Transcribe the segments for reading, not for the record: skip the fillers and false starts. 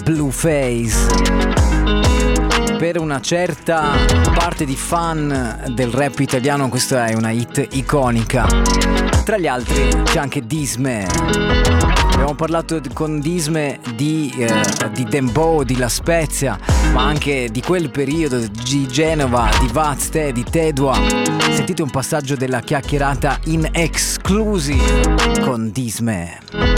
Blueface. Per una certa parte di fan del rap italiano questa è una hit iconica. Tra gli altri c'è anche Disme. Abbiamo parlato con Disme di Dembow, di La Spezia, ma anche di quel periodo di Genova, di Vaz, di Tedua. Sentite un passaggio della chiacchierata in exclusive con Disme.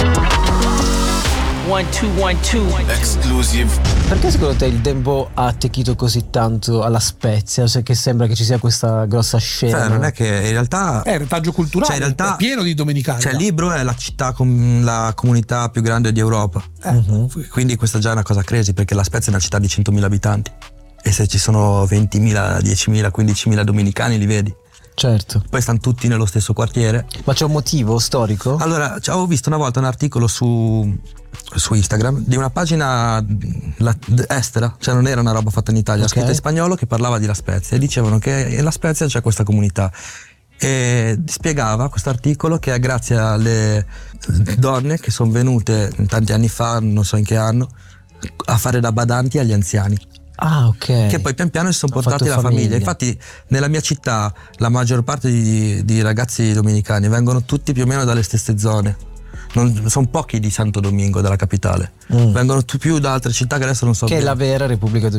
1, 2, 1, 2 Exclusive. Perché secondo te il Dembow ha attecchito così tanto alla Spezia? Cioè che sembra che ci sia questa grossa scena. Cioè, non è che in realtà è retaggio culturale, cioè, in realtà, è pieno di domenicani. Cioè Libro è la città con la comunità più grande di Europa. Quindi questa già è una cosa crazy, perché la Spezia è una città di 100.000 abitanti. E se ci sono 20.000, 10.000, 15.000 domenicani li vedi. Certo. Poi stanno tutti nello stesso quartiere. Ma c'è un motivo storico? Allora, avevo visto una volta un articolo su Instagram di una pagina estera, cioè non era una roba fatta in Italia, scritta in spagnolo, che parlava di La Spezia, e dicevano che in La Spezia c'è questa comunità, e spiegava questo articolo che è grazie alle donne che sono venute tanti anni fa, non so in che anno, a fare da badanti agli anziani. Ah, ok. Che poi pian piano si sono portati la famiglia. Infatti nella mia città la maggior parte di ragazzi domenicani vengono tutti più o meno dalle stesse zone. Sono pochi di Santo Domingo, dalla capitale. Vengono più da altre città che adesso non so. Che è la vera Repubblica